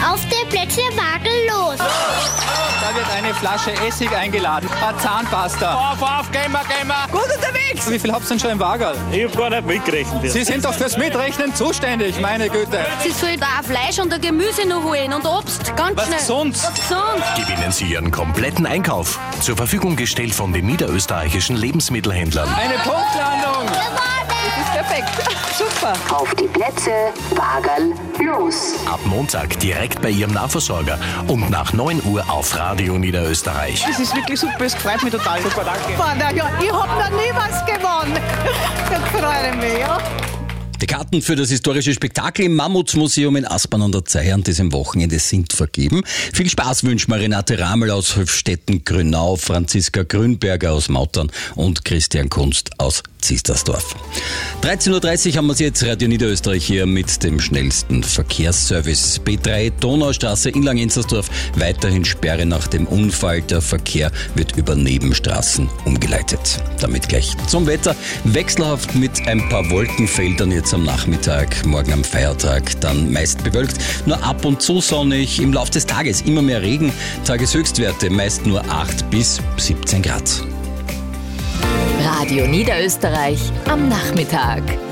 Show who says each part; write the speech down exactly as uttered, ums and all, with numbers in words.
Speaker 1: Auf die Plätze, Wagel, los!
Speaker 2: Da wird eine Flasche Essig eingeladen, ein paar Zahnpasta.
Speaker 3: Auf, auf, gehen wir, gehen wir.
Speaker 2: Gut unterwegs! Wie viel habt ihr denn schon im Wagerl?
Speaker 3: Ich hab gar nicht mitgerechnet.
Speaker 2: Sie sind doch fürs Mitrechnen zuständig, meine Güte.
Speaker 4: Sie soll da auch Fleisch und ein Gemüse noch holen und Obst, ganz
Speaker 2: Was
Speaker 4: schnell.
Speaker 2: sonst?
Speaker 4: Was sonst?
Speaker 5: Gewinnen Sie Ihren kompletten Einkauf. Zur Verfügung gestellt von den niederösterreichischen Lebensmittelhändlern.
Speaker 2: Eine Punktlandung!
Speaker 1: Gewonnen!
Speaker 2: Ist perfekt. Super.
Speaker 6: Auf die Plätze, Wagerl, los.
Speaker 5: Ab Montag direkt bei Ihrem Nahversorger und nach neun Uhr auf Radio Niederösterreich.
Speaker 7: Das ist wirklich super, es freut mich total.
Speaker 3: Super, danke.
Speaker 7: Boah, na ja, ich hab noch nie was gewonnen. Das freut mich, ja.
Speaker 8: Die Karten für das historische Spektakel im Mammutsmuseum in Aspern an der Zehe an diesem Wochenende sind vergeben. Viel Spaß wünschen wir Renate Ramel aus Höfstetten-Grünau, Franziska Grünberger aus Mautern und Christian Kunst aus Ziestersdorf. dreizehn Uhr dreißig haben wir Sie jetzt Radio Niederösterreich hier mit dem schnellsten Verkehrsservice. B drei Donaustraße in Langenzersdorf, weiterhin Sperre nach dem Unfall. Der Verkehr wird über Nebenstraßen umgeleitet. Damit gleich zum Wetter. Wechselhaft mit ein paar Wolkenfeldern jetzt am Nachmittag, morgen am Feiertag dann meist bewölkt, nur ab und zu sonnig, im Laufe des Tages immer mehr Regen, Tageshöchstwerte meist nur acht bis siebzehn Grad.
Speaker 9: Radio Niederösterreich am Nachmittag.